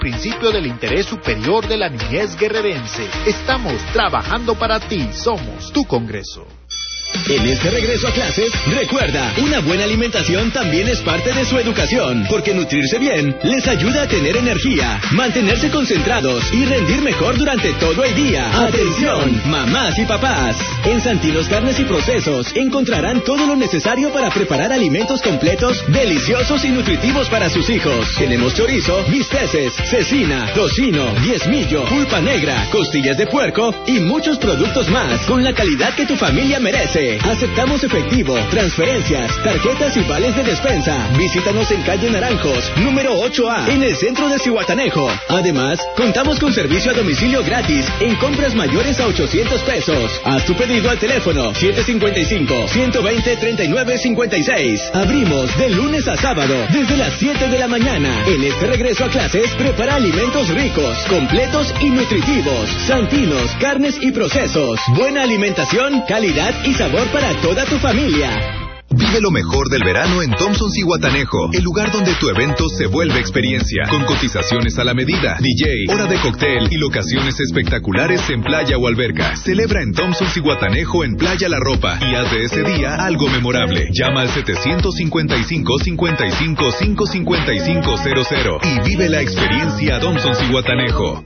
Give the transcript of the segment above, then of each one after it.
Principio del interés superior de la niñez guerrerense. Estamos trabajando para ti. Somos tu Congreso. En este regreso a clases, recuerda, una buena alimentación también es parte de su educación, porque nutrirse bien les ayuda a tener energía, mantenerse concentrados y rendir mejor durante todo el día. ¡Atención, mamás y papás! En Santinos Carnes y Procesos encontrarán todo lo necesario para preparar alimentos completos, deliciosos y nutritivos para sus hijos. Tenemos chorizo, bisteces, cecina, tocino, diezmillo, pulpa negra, costillas de puerco y muchos productos más, con la calidad que tu familia merece. Aceptamos efectivo, transferencias, tarjetas y vales de despensa. Visítanos en calle Naranjos, número 8A, en el centro de Zihuatanejo. Además, contamos con servicio a domicilio gratis en compras mayores a 800 pesos. Haz tu pedido al teléfono 755-120-3956. Abrimos de lunes a sábado desde las 7 de la mañana. En este regreso a clases, prepara alimentos ricos, completos y nutritivos. Santinos, Carnes y Procesos. Buena alimentación, calidad y sabor para toda tu familia. Vive lo mejor del verano en Thompson Zihuatanejo, el lugar donde tu evento se vuelve experiencia, con cotizaciones a la medida, DJ, hora de cóctel y locaciones espectaculares en playa o alberca. Celebra en Thompson Zihuatanejo en Playa La Ropa y haz de ese día algo memorable. Llama al 755-55-55500 y vive la experiencia Thompson Zihuatanejo.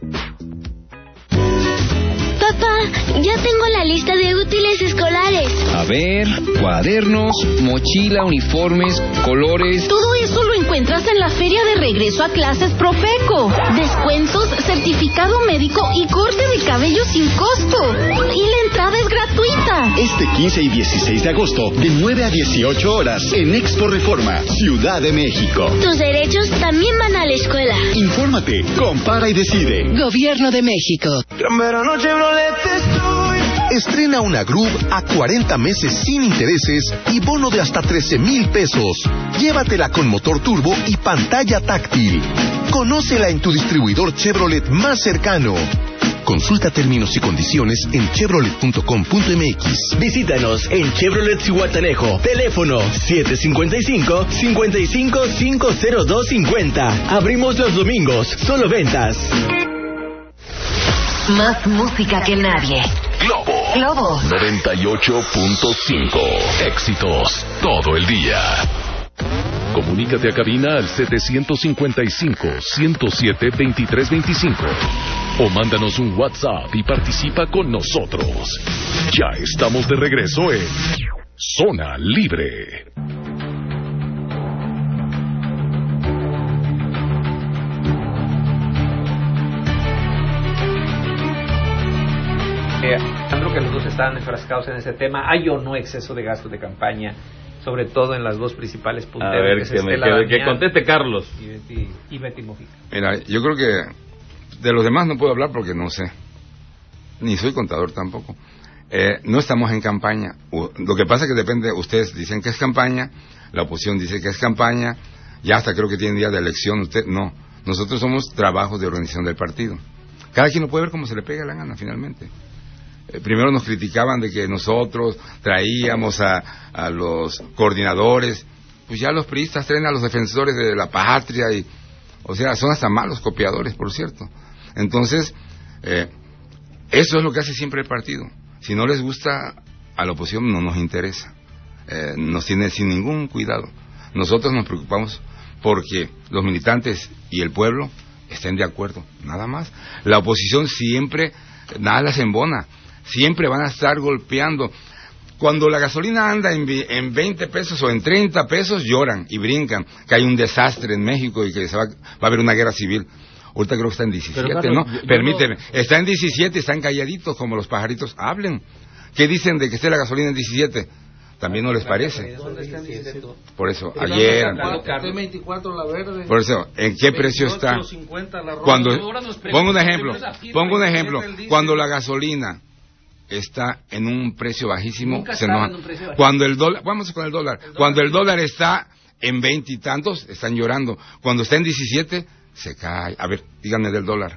Papá, ya tengo la lista de útiles escolares. A ver, cuadernos, mochila, uniformes, colores. Todo eso lo encuentras en la feria de regreso a clases Profeco. Descuentos, certificado médico y corte de cabello sin costo. Y la entrada es gratuita. Este 15 y 16 de agosto, de 9 a 18 horas, en Expo Reforma, Ciudad de México. Tus derechos también van a la escuela. Infórmate, compara y decide. Gobierno de México. Estrena una Groove a 40 meses sin intereses y bono de hasta 13,000 pesos. Llévatela con motor turbo y pantalla táctil. Conócela en tu distribuidor Chevrolet más cercano. Consulta términos y condiciones en chevrolet.com.mx. Visítanos en Chevrolet Zihuatanejo. Teléfono 755-55-50250. Abrimos los domingos. Solo ventas. Más música que nadie. Globo 98.5. Éxitos todo el día. Comunícate a cabina al 755-107-2325 o mándanos un WhatsApp y participa con nosotros. Ya estamos de regreso en Zona Libre. Alejandro, que los dos estaban enfrascados en ese tema. ¿Hay o no exceso de gastos de campaña? Sobre todo en las dos principales punteras. A ver, que conteste Carlos. Y Betty Mojica. Mira, yo creo que de los demás no puedo hablar porque no sé. Ni soy contador tampoco. No estamos en campaña. Lo que pasa es que depende, ustedes dicen que es campaña, la oposición dice que es campaña, ya hasta creo que tienen día de elección. Usted no. Nosotros somos trabajos de organización del partido. Cada quien lo puede ver como se le pega la gana finalmente. Primero nos criticaban de que nosotros traíamos a los coordinadores, pues ya los priistas traen a los defensores de la patria, y, o sea, son hasta malos copiadores, por cierto. Entonces, eso es lo que hace siempre el partido. Si no les gusta a la oposición, no nos interesa. Nos tiene sin ningún cuidado. Nosotros nos preocupamos porque los militantes y el pueblo estén de acuerdo, nada más. La oposición siempre, nada las embona. Siempre van a estar golpeando. Cuando la gasolina anda en 20 pesos o en 30 pesos, lloran y brincan, que hay un desastre en México y que va a haber una guerra civil. Ahorita creo que está en 17, pero, ¿no? Permíteme, está en 17, están calladitos como los pajaritos. Hablen. ¿Qué dicen de que esté la gasolina en 17? También no les parece. Por eso, ayer... Por eso, ¿en qué precio está? Cuando, pongo un ejemplo, cuando la gasolina está en un precio bajísimo, cuando el dólar, vamos con el dólar, cuando el dólar está en 20 y tantos, están llorando. Cuando está en 17, se cae. A ver, díganme del dólar.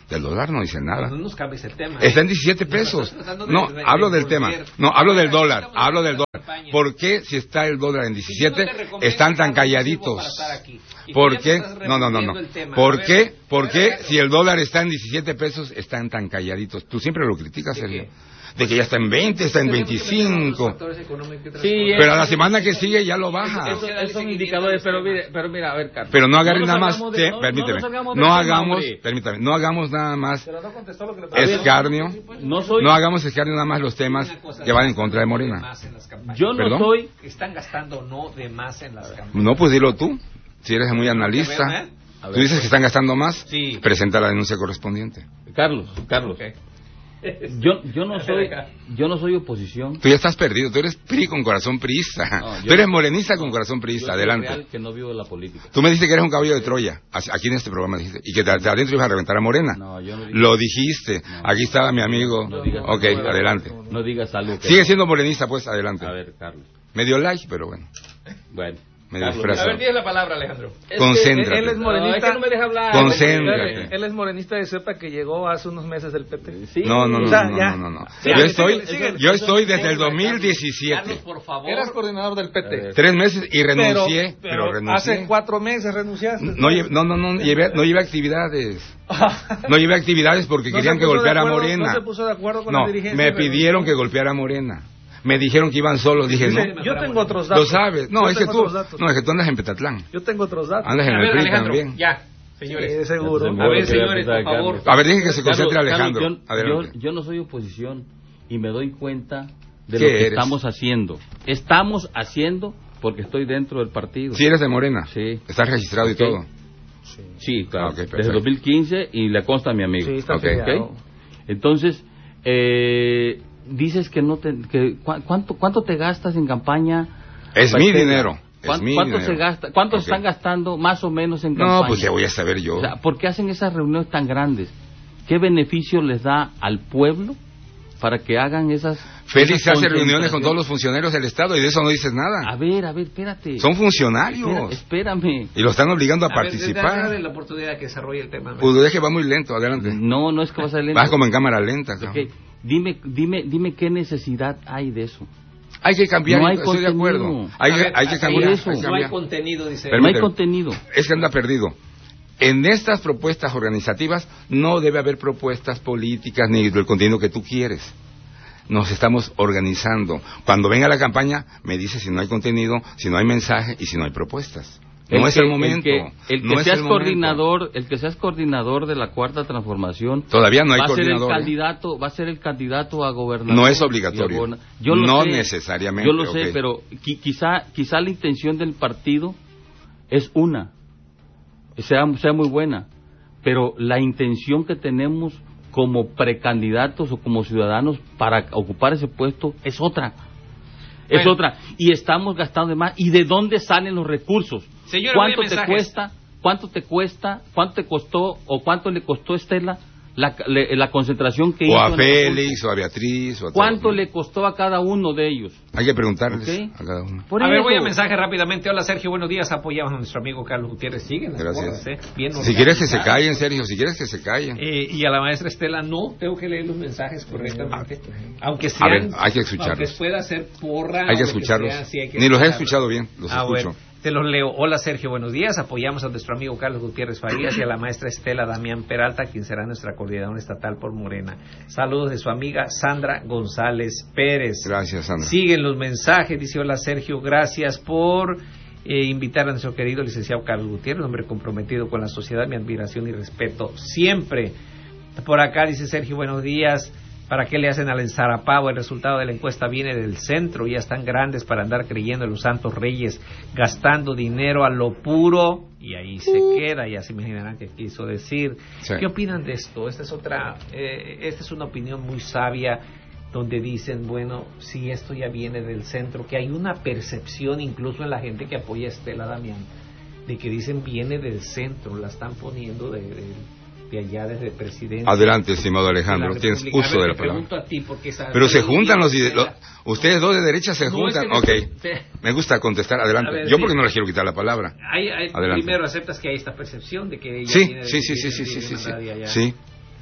Del dólar no dice nada. No nos cambies el tema. Está en 17 pesos. No, hablo del tema. No, hablo del dólar. Hablo del dólar. ¿Por qué si está el dólar en 17 están tan calladitos? ¿Por qué? No. ¿Por qué si el dólar está en 17 pesos están tan calladitos? Tú siempre lo criticas, Sergio. De que ya está en 20, está en 25. Sí, pero a la semana que sigue ya lo baja. Esos son indicadores, pero mira, a ver, Carlos. Pero no agarren nada más, permíteme, no hagamos nada más escarnio, no hagamos escarnio nada más los temas que van en contra de Morena. Yo no soy... Están gastando no de más en las campañas. No, pues dilo tú, si eres muy analista. Tú dices que están gastando más, presenta la denuncia correspondiente. Carlos. Okay. Yo no soy oposición. Tú ya estás perdido, tú eres PRI con corazón priista. Tú eres morenista con corazón priista, adelante. Real que no vivo de la política. Tú me dijiste que eres un caballo de Troya, aquí en este programa dijiste, y que de adentro ibas a reventar a Morena. No, yo no dije. Lo dijiste, aquí estaba mi amigo. Adelante. No digas algo. Sigue siendo morenista, pues, adelante. A ver, Carlos. Medio like, pero bueno. Bueno. A ver, tienes la palabra, Alejandro. Concéntrate. Él es morenista. Es que no me deja hablar. Concéntrate. Él es morenista de cepa que llegó hace unos meses del PT. Sí. No. Yo estoy desde el 2017. Carlos, por favor. Eras coordinador del PT. 3 meses y renuncié. Pero renuncié. Hace 4 meses renunciaste. No llevé actividades. No llevé actividades porque querían que golpeara a Morena. No se puso de acuerdo con la dirigencia. Me pidieron que golpeara a Morena. Me dijeron que iban solos, dije no. Yo tengo otros datos. Lo sabes. Es que tú andas en Petatlán. Yo tengo otros datos. Andas en el PRI también. Ya, señores. Seguro. A ver, señores, por favor. A ver, dije que se concentre Alejandro. Yo no soy oposición y me doy cuenta de lo que estamos haciendo. Estamos haciendo porque estoy dentro del partido. Sí, eres de Morena. Sí. Estás registrado y todo. Sí, claro. Desde 2015 y le consta a mi amigo. Sí, está afiliado. Entonces, dices que ¿cuánto te gastas en campaña? Es mi dinero. ¿Cuánto se gasta? ¿Cuánto están gastando más o menos en campaña? No, pues ya voy a saber yo. O sea, ¿por qué hacen esas reuniones tan grandes? ¿Qué beneficio les da al pueblo para que hagan esas? Félix hace reuniones con todos los funcionarios del Estado y de eso no dices nada. A ver, espérate. Son funcionarios. Espérame. Y lo están obligando a participar. Ver, la oportunidad que desarrolle el tema. Pues deje, va muy lento, adelante. No es que vas a lento. Vas como en cámara lenta. Okay. Dime qué necesidad hay de eso. Hay que cambiar, no hay estoy de acuerdo. Hay que cambiar eso. No hay contenido, dice. No hay contenido. Es que anda perdido. En estas propuestas organizativas no debe haber propuestas políticas ni del contenido que tú quieres. Nos estamos organizando. Cuando venga la campaña, me dice si no hay contenido, si no hay mensaje y si no hay propuestas. No es el momento. El que seas coordinador de la Cuarta Transformación todavía no hay coordinador. Va a ser el candidato a gobernador. No es obligatorio. No necesariamente. Yo lo sé, pero quizá la intención del partido es sea muy buena, pero la intención que tenemos como precandidatos o como ciudadanos para ocupar ese puesto es otra. Es otra. Y estamos gastando de más. ¿Y de dónde salen los recursos? Señora, ¿Cuánto te cuesta? ¿Cuánto te costó o cuánto le costó a Estela la concentración que hizo? O a Félix, o a Beatriz, o a ¿cuánto le costó a cada uno de ellos? Hay que preguntarles a cada uno. A ver, voy a mensaje rápidamente. Hola, Sergio, buenos días. Apoyamos a nuestro amigo Carlos Gutiérrez. Siguen las Gracias. Cosas, bien si quieres que se callen, Sergio, si quieres que se callen. Y a la maestra Estela, no, tengo que leer los mensajes correctamente. Aunque sean, a ver, hay que escucharlos. Aunque pueda ser porra. Hay que escucharlos. Ni los he escuchado bien, los escucho. Bueno. Te los leo. Hola, Sergio, buenos días. Apoyamos a nuestro amigo Carlos Gutiérrez Farías y a la maestra Estela Damián Peralta, quien será nuestra coordinadora estatal por Morena. Saludos de su amiga Sandra González Pérez. Gracias, Sandra. Siguen los mensajes. Dice, hola, Sergio, gracias por invitar a nuestro querido licenciado Carlos Gutiérrez, hombre comprometido con la sociedad. Mi admiración y respeto siempre. Por acá dice Sergio, buenos días. ¿Para qué le hacen al ensarapado? El resultado de la encuesta viene del centro. Ya están grandes para andar creyendo en los santos reyes, gastando dinero a lo puro. Y ahí se queda. Ya se imaginarán qué quiso decir. Sí. ¿Qué opinan de esto? Esta es una opinión muy sabia, donde dicen, bueno, si esto ya viene del centro, que hay una percepción incluso en la gente que apoya a Estela Damián, de que dicen viene del centro, la están poniendo de allá desde presidencia. Adelante, estimado Alejandro, tienes uso de la palabra. A ti porque pero se juntan ustedes dos de derecha se juntan. Me gusta contestar, adelante. Ver, yo porque no les quiero quitar la palabra. Primero aceptas que hay esta percepción de que ella sí.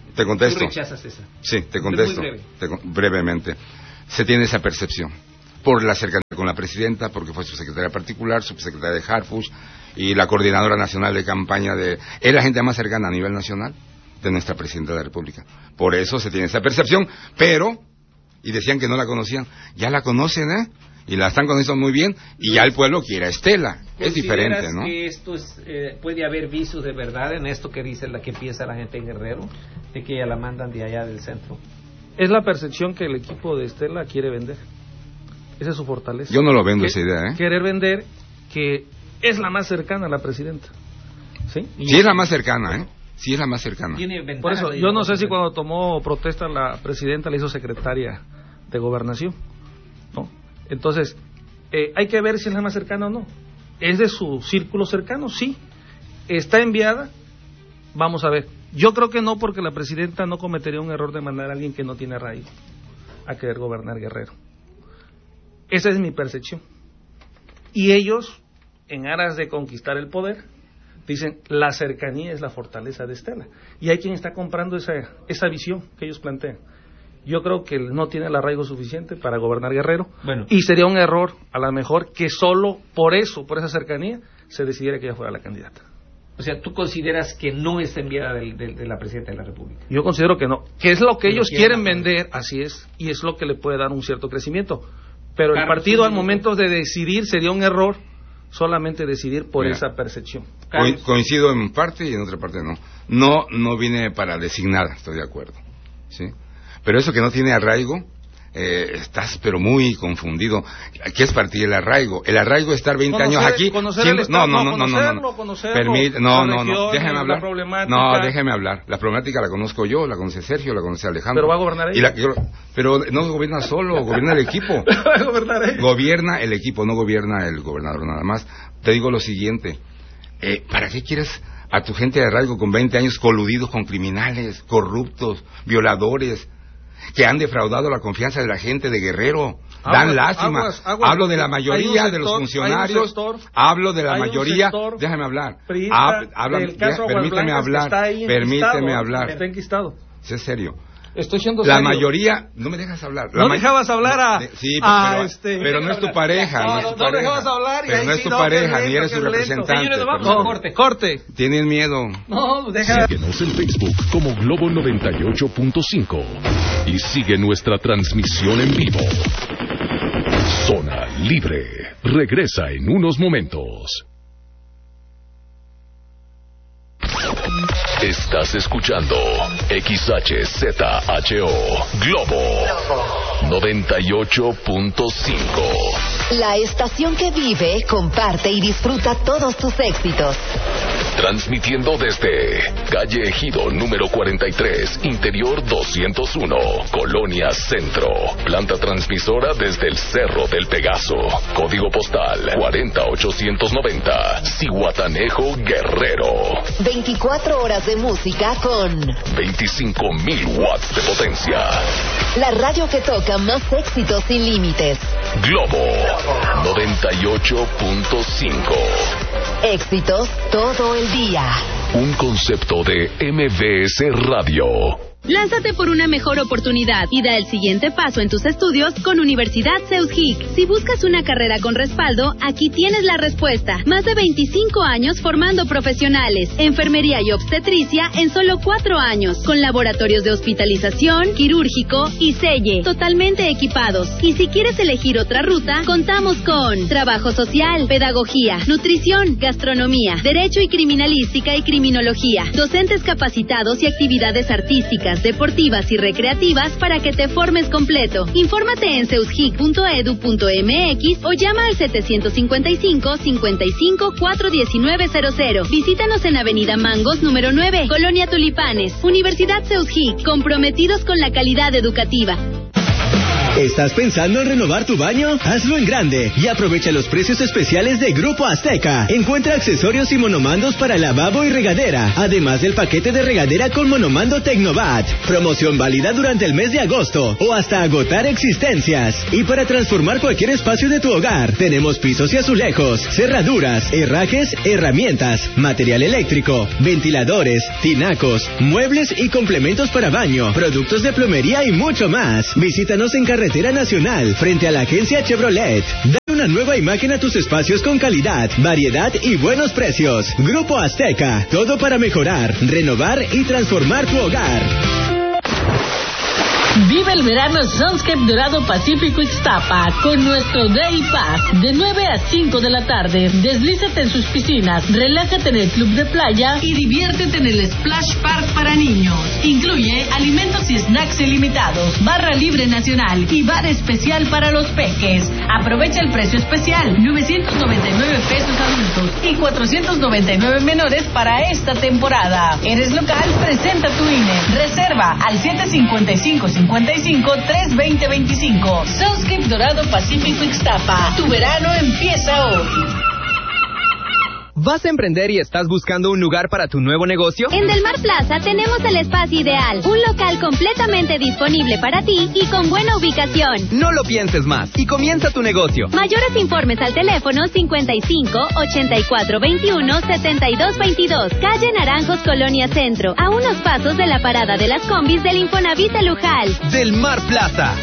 Te contesto. ¿Tú rechazas esa? Sí, te contesto. Muy breve. Brevemente. Se tiene esa percepción. Por la cercanía con la presidenta, porque fue su secretaria particular, subsecretaria de Harfuch y la coordinadora nacional de campaña de... Es la gente más cercana a nivel nacional de nuestra presidenta de la República. Por eso se tiene esa percepción, pero... Y decían que no la conocían. Ya la conocen, ¿eh? Y la están conociendo muy bien, y ya el pueblo quiere a Estela. Es diferente, ¿no? Que esto puede haber visos de verdad en esto que dice la que piensa la gente en Guerrero, de que ella la mandan de allá del centro? Es la percepción que el equipo de Estela quiere vender. Esa es su fortaleza. Yo no lo vendo esa idea, ¿eh? Querer vender que es la más cercana a la presidenta. ¿Sí? Sí es la más cercana, ¿eh? Sí es la más cercana. Por eso, yo no sé si cuando tomó protesta la presidenta la hizo secretaria de Gobernación, ¿no? Entonces, hay que ver si es la más cercana o no. ¿Es de su círculo cercano? Sí. ¿Está enviada? Vamos a ver. Yo creo que no, porque la presidenta no cometería un error de mandar a alguien que no tiene arraigo a querer gobernar Guerrero. Esa es mi percepción. Y ellos, en aras de conquistar el poder, dicen, la cercanía es la fortaleza de Estela. Y hay quien está comprando esa visión que ellos plantean. Yo creo que no tiene el arraigo suficiente para gobernar Guerrero. Bueno. Y sería un error, a lo mejor, que solo por esa cercanía, se decidiera que ella fuera la candidata. O sea, ¿tú consideras que no es enviada de la presidenta de la República? Yo considero que no. Que es lo que ellos quieren vender, así es, y es lo que le puede dar un cierto crecimiento. Pero el partido, al momento de decidir, sería un error solamente decidir por esa percepción. Coincido en parte y en otra parte no. No viene para designar, estoy de acuerdo. ¿Sí? Pero eso que no tiene arraigo, estás pero muy confundido. ¿Qué es para ti el arraigo? El arraigo es estar 20 años aquí. No, déjeme hablar. No, déjeme hablar. La problemática la conozco yo, la conoce Sergio, la conoce Alejandro. Pero va a gobernar ella. Pero no gobierna solo, gobierna el equipo. Va a gobernar ella. Gobierna el equipo, no gobierna el gobernador nada más. Te digo lo siguiente, ¿para qué quieres a tu gente de arraigo con 20 años coludidos con criminales, corruptos, violadores, que han defraudado la confianza de la gente de Guerrero? Dan lástima. Hablo de la mayoría de los funcionarios. Hablo de la mayoría. Déjame hablar. Permíteme hablar. Permíteme hablar. Está enquistado. Es serio. Estoy siendo la serio. Mayoría, no me dejas hablar. No dejabas hablar pero no es tu pareja. No dejabas hablar. Pero no es tu pareja, ni eres su representante. Corte. Tienen miedo. No, deja. Síguenos en Facebook como Globo 98.5 y sigue nuestra transmisión en vivo. Zona Libre. Regresa en unos momentos. Estás escuchando XHZHO Globo 98.5. La estación que vive, comparte y disfruta todos tus éxitos. Transmitiendo desde Calle Ejido número 43, Interior 201, Colonia Centro. Planta transmisora desde el Cerro del Pegaso. Código postal 40890, Zihuatanejo, Guerrero. 24 horas de música con 25,000 watts de potencia. La radio que toca más éxitos sin límites. Globo 98.5. Éxitos todo el día. Un concepto de MBS Radio. Lánzate por una mejor oportunidad y da el siguiente paso en tus estudios con Universidad Seusgic. Si buscas una carrera con respaldo, aquí tienes la respuesta. Más de 25 años formando profesionales, enfermería y obstetricia en solo 4 años, con laboratorios de hospitalización, quirúrgico y selle, totalmente equipados. Y si quieres elegir otra ruta, contamos con trabajo social, pedagogía, nutrición, gastronomía, derecho y criminalística y criminología, docentes capacitados y actividades artísticas, deportivas y recreativas para que te formes completo. Infórmate en seusgic.edu.mx o llama al 755-55-41900. Visítanos en Avenida Mangos número 9, Colonia Tulipanes. Universidad Seusgic, comprometidos con la calidad educativa. ¿Estás pensando en renovar tu baño? Hazlo en grande y aprovecha los precios especiales de Grupo Azteca. Encuentra accesorios y monomandos para lavabo y regadera, además del paquete de regadera con monomando Tecnovat. Promoción válida durante el mes de agosto o hasta agotar existencias. Y para transformar cualquier espacio de tu hogar, tenemos pisos y azulejos, cerraduras, herrajes, herramientas, material eléctrico, ventiladores, tinacos, muebles y complementos para baño, productos de plomería y mucho más. Visítanos en Carretera Nacional, frente a la agencia Chevrolet. Dale una nueva imagen a tus espacios con calidad, variedad y buenos precios. Grupo Azteca, todo para mejorar, renovar y transformar tu hogar. Vive el verano Sunscape Dorado Pacífico Ixtapa con nuestro Day Pass de 9 a 5 de la tarde. Deslízate en sus piscinas, relájate en el club de playa y diviértete en el Splash Park para niños. Incluye alimentos y snacks ilimitados, barra libre nacional y bar especial para los peques. Aprovecha el precio especial, 999 pesos adultos y 499 menores para esta temporada. ¿Eres local? Presenta tu INE. Reserva al 755-320-25. Sunscape Dorado Pacífico Ixtapa. Tu verano empieza hoy. ¿Vas a emprender y estás buscando un lugar para tu nuevo negocio? En Del Mar Plaza tenemos el espacio ideal, un local completamente disponible para ti y con buena ubicación. No lo pienses más y comienza tu negocio. Mayores informes al teléfono 55-8421-7222, calle Naranjos, Colonia Centro, a unos pasos de la parada de las combis del Infonavit de Lujal. Del Mar Plaza.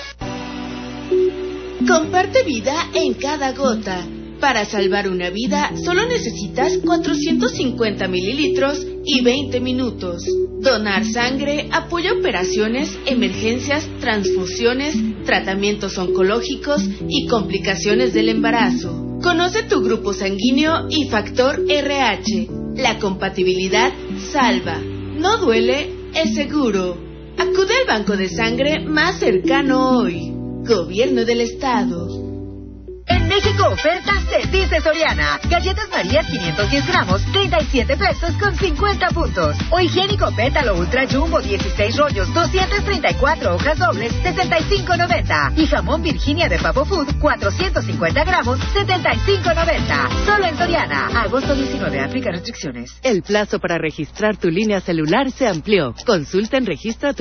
Comparte vida en cada gota. Para salvar una vida, solo necesitas 450 mililitros y 20 minutos. Donar sangre apoya operaciones, emergencias, transfusiones, tratamientos oncológicos y complicaciones del embarazo. Conoce tu grupo sanguíneo y factor RH. La compatibilidad salva. No duele, es seguro. Acude al banco de sangre más cercano hoy. Gobierno del Estado. En México ofertas se dice Soriana. Galletas María 510 gramos, 37 pesos con 50 puntos. O higiénico Pétalo Ultra Jumbo 16 rollos, 234 hojas dobles, 65.90. Y jamón Virginia de Pavo Food 450 gramos, 75.90. Solo en Soriana. Agosto 19, aplica restricciones. El plazo para registrar tu línea celular se amplió. Consulta en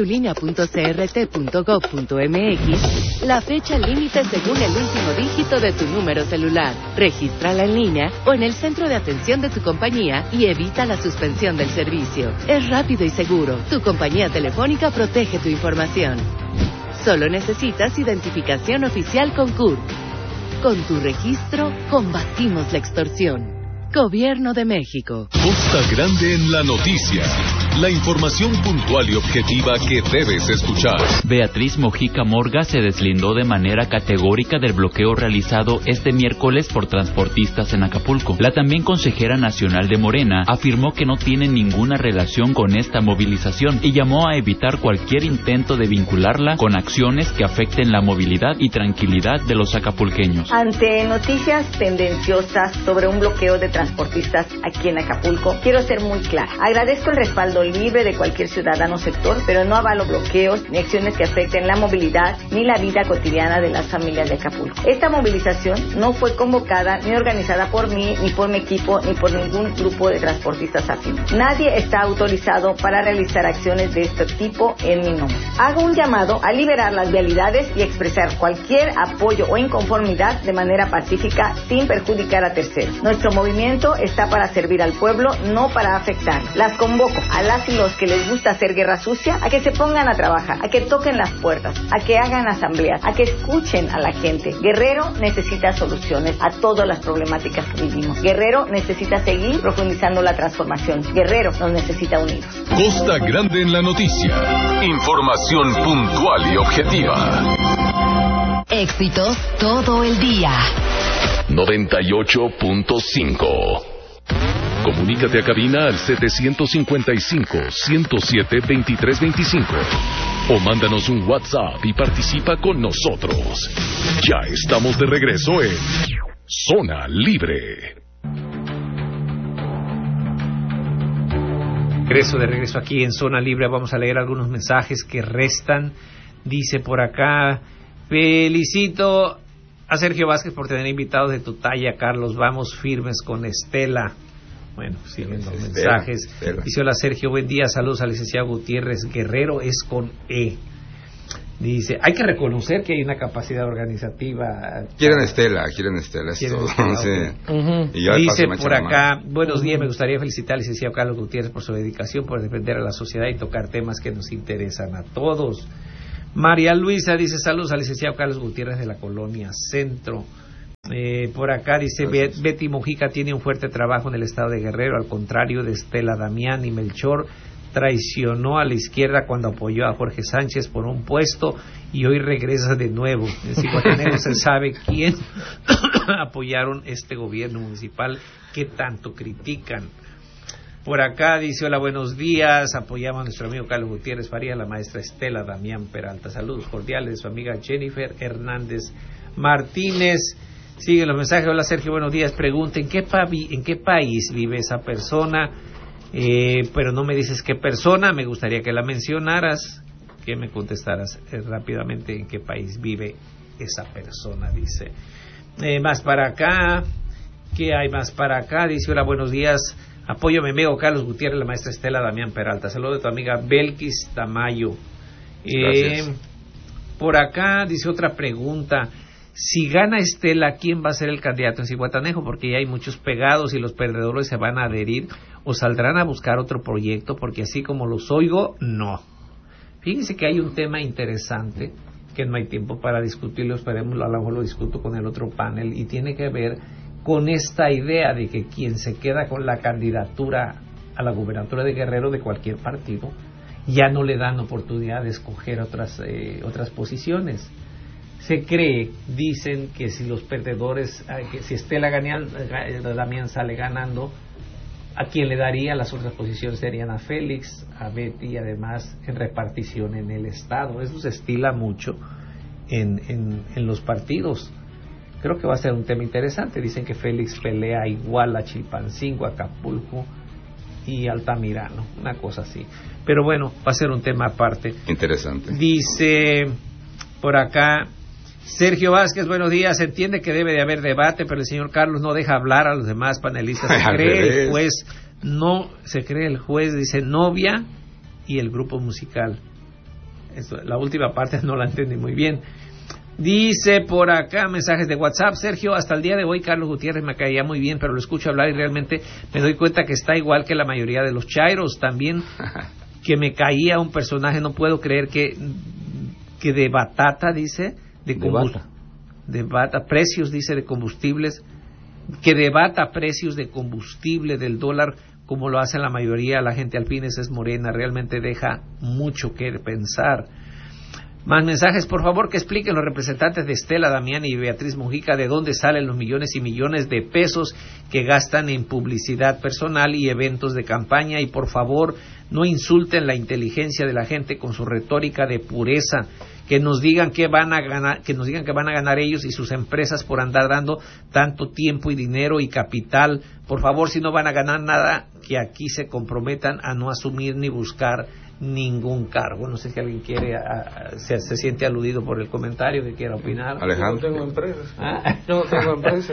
registratulínea.crt.gov.mx la fecha límite según el último dígito de tu número celular. Regístrala en línea o en el centro de atención de tu compañía y evita la suspensión del servicio. Es rápido y seguro. Tu compañía telefónica protege tu información. Solo necesitas identificación oficial con CURP. Con tu registro, combatimos la extorsión. Gobierno de México. Costa Grande en la noticia. La información puntual y objetiva que debes escuchar. Beatriz Mojica Morga se deslindó de manera categórica del bloqueo realizado este miércoles por transportistas en Acapulco. La también consejera nacional de Morena afirmó que no tiene ninguna relación con esta movilización y llamó a evitar cualquier intento de vincularla con acciones que afecten la movilidad y tranquilidad de los acapulqueños. Ante noticias tendenciosas sobre un bloqueo de transportistas aquí en Acapulco, quiero ser muy clara. Agradezco el respaldo libre de cualquier ciudadano sector, pero no avalo bloqueos ni acciones que afecten la movilidad ni la vida cotidiana de las familias de Acapulco. Esta movilización no fue convocada ni organizada por mí, ni por mi equipo, ni por ningún grupo de transportistas afines. Nadie está autorizado para realizar acciones de este tipo en mi nombre. Hago un llamado a liberar las vialidades y expresar cualquier apoyo o inconformidad de manera pacífica sin perjudicar a terceros. Nuestro movimiento está para servir al pueblo, no para afectar. Las convoco a las y los que les gusta hacer guerra sucia a que se pongan a trabajar, a que toquen las puertas, a que hagan asambleas, a que escuchen a la gente. Guerrero necesita soluciones a todas las problemáticas que vivimos. Guerrero necesita seguir profundizando la transformación. Guerrero nos necesita unidos. Costa Grande en la noticia. Información puntual y objetiva. Éxitos todo el día. 98.5. Comunícate a cabina al 755-107-2325 o mándanos un WhatsApp y participa con nosotros. Ya estamos de regreso en Zona Libre. De regreso aquí en Zona Libre. Vamos a leer algunos mensajes que restan. Dice por acá Felicito a Sergio Vázquez por tener invitados de tu talla, Carlos. Vamos firmes con Estela. Bueno, siguen los mensajes. Dice: hola Sergio, buen día, saludos al licenciado Gutiérrez. Guerrero es con E. Dice, hay que reconocer que hay una capacidad organizativa. Quieren Estela, es todo. Okay. Y yo dice por acá, buenos días, me gustaría felicitar al licenciado Carlos Gutiérrez por su dedicación, por defender a la sociedad y tocar temas que nos interesan a todos. María Luisa dice, saludos al licenciado Carlos Gutiérrez de la Colonia Centro. Por acá dice, Betty Mojica tiene un fuerte trabajo en el estado de Guerrero, al contrario de Estela Damián y Melchor. Traicionó a la izquierda cuando apoyó a Jorge Sánchez por un puesto y hoy regresa de nuevo. En Zihuatanejo se sabe quién apoyaron este gobierno municipal que tanto critican. Por acá dice, hola, buenos días, apoyamos a nuestro amigo Carlos Gutiérrez Faría, la maestra Estela Damián Peralta. Saludos cordiales de su amiga Jennifer Hernández Martínez. Siguen los mensajes. Hola Sergio, buenos días. Pregunta, ¿en qué país vive esa persona? Pero no me dices qué persona, me gustaría que la mencionaras, que me contestaras rápidamente en qué país vive esa persona, dice. Más para acá, ¿qué hay más para acá? Dice, hola, buenos días, apoyo a mi amigo Carlos Gutiérrez, la maestra Estela Damián Peralta. Saludo de tu amiga Belkis Tamayo. Por acá dice otra pregunta. Si gana Estela, ¿quién va a ser el candidato en Zihuatanejo? Porque ya hay muchos pegados y los perdedores se van a adherir o saldrán a buscar otro proyecto, porque así como los oigo, no. Fíjense que hay un tema interesante que no hay tiempo para discutirlo, esperemos, a lo mejor lo discuto con el otro panel, y tiene que ver con esta idea de que quien se queda con la candidatura a la gubernatura de Guerrero de cualquier partido, ya no le dan oportunidad de escoger otras posiciones. Se cree, dicen que si los perdedores, que si Estela Damián sale ganando, a quien le daría las otras posiciones serían a Félix, a Betty y además en repartición en el estado. Eso se estila mucho en los partidos. Creo que va a ser un tema interesante. Dicen que Félix pelea igual a Chilpancingo, a Acapulco y Altamirano, una cosa así. Pero bueno, va a ser un tema aparte. Interesante. Dice por acá Sergio Vázquez, buenos días. Se entiende que debe de haber debate, pero el señor Carlos no deja hablar a los demás panelistas. Se cree el juez, dice novia y el grupo musical. La última parte no la entendí muy bien. Dice por acá, mensajes de WhatsApp, Sergio, hasta el día de hoy Carlos Gutiérrez me caía muy bien, pero lo escucho hablar y realmente me doy cuenta que está igual que la mayoría de los chairos. También que me caía un personaje, no puedo creer que de batata, dice, debata precios, dice, de combustibles, que debata precios de combustible del dólar como lo hace la mayoría de la gente alpines es morena. Realmente deja mucho que pensar. Más mensajes, por favor, que expliquen los representantes de Estela Damián y Beatriz Mojica de dónde salen los millones y millones de pesos que gastan en publicidad personal y eventos de campaña, y por favor no insulten la inteligencia de la gente con su retórica de pureza. Que nos digan que van a ganar ellos y sus empresas por andar dando tanto tiempo y dinero y capital. Por favor, si no van a ganar nada, que aquí se comprometan a no asumir ni buscar ningún cargo. No sé si alguien quiere se siente aludido por el comentario, que quiera opinar. Alejandro. Yo no tengo empresas. Yo no tengo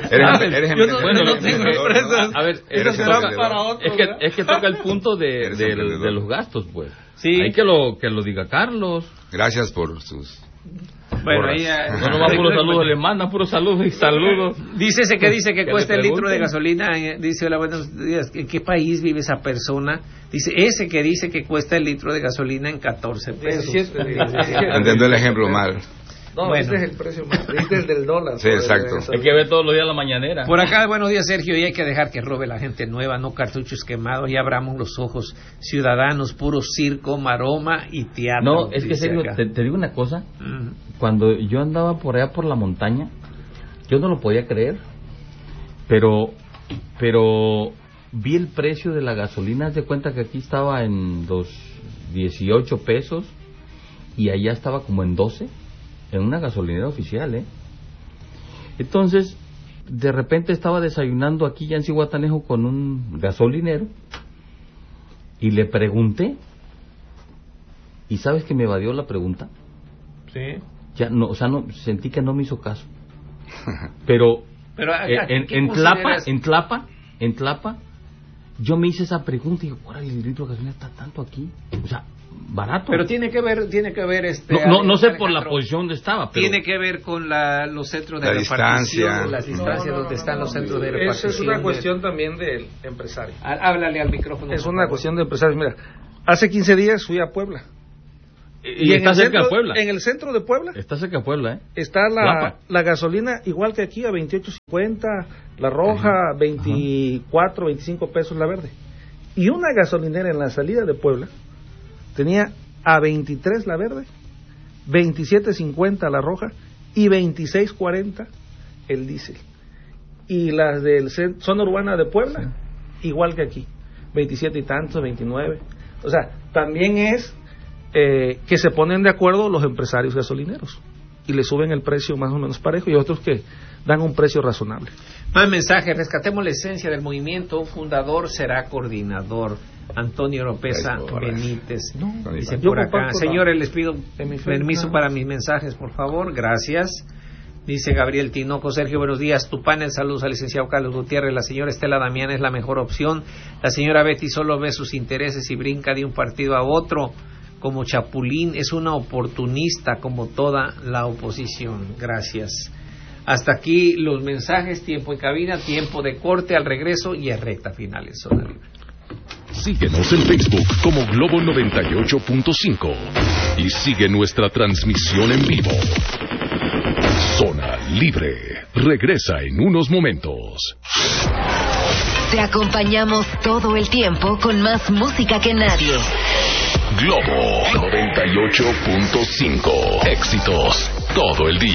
empresas. A ver, es que toca el punto de los gastos, pues. Sí. Hay que lo diga Carlos. Gracias por sus... Bueno, ahí no va puros saludos, le mandan puros saludos y saludos. Dice que cuesta el litro de gasolina. Dice, hola, buenos días. ¿En qué país vive esa persona? Dice, ese que dice que cuesta el litro de gasolina en 14 pesos. Entiendo el ejemplo mal. No, bueno. Este es el precio más, este es del dólar. Sí, exacto. Hay que ver todos los días la mañanera. Por acá, buenos días, Sergio, y hay que dejar que robe la gente nueva, no cartuchos quemados, ya abramos los ojos. Ciudadanos, puro circo, maroma y teatro. No, es que Sergio, te digo una cosa. Cuando yo andaba por allá por la montaña, yo no lo podía creer, pero vi el precio de la gasolina. Haz de cuenta que aquí estaba en los 18 pesos y allá estaba como en 12, en una gasolinera oficial, Entonces, de repente estaba desayunando aquí ya en Zihuatanejo con un gasolinero y le pregunté, ¿y sabes que me evadió la pregunta? Sí. ya no, o sea, no, sentí que no me hizo caso. Pero en Tlapa, yo me hice esa pregunta y digo, órale, el litro de gasolina está tanto aquí, o sea, barato. Pero tiene que ver no sé por la posición donde estaba, pero tiene que ver con los centros de repartición, las distancias donde están los centros de repartición. Esa es una cuestión también del empresario. Háblale al micrófono. Es una cuestión de empresarios. Mira, hace 15 días fui a Puebla. Y está cerca de Puebla. En el centro de Puebla. Está cerca de Puebla, Está la gasolina igual que aquí a 28.50, la roja 24, 25 pesos la verde. Y una gasolinera en la salida de Puebla tenía a 23 la verde, 27.50 la roja y 26.40 el diésel. Y las del zona urbana de Puebla, igual que aquí, 27 y tantos, 29. O sea, también es que se ponen de acuerdo los empresarios gasolineros y le suben el precio más o menos parejo, y otros que dan un precio razonable. Más mensajes. Rescatemos la esencia del movimiento. Un fundador será coordinador. Antonio Oropesa Benítez. Dice por acá. Señores, les pido permiso para mis mensajes, por favor. Gracias. Dice Gabriel Tinoco. Sergio, buenos días. Tu panel, saludos al licenciado Carlos Gutiérrez. La señora Estela Damián es la mejor opción. La señora Betty solo ve sus intereses y brinca de un partido a otro. Como Chapulín, es una oportunista como toda la oposición. Gracias. Hasta aquí los mensajes, tiempo en cabina, tiempo de corte, al regreso y a recta final en Zona Libre. Síguenos en Facebook como Globo 98.5 y sigue nuestra transmisión en vivo. Zona Libre regresa en unos momentos. Te acompañamos todo el tiempo con más música que nadie. Globo 98.5. Éxitos todo el día.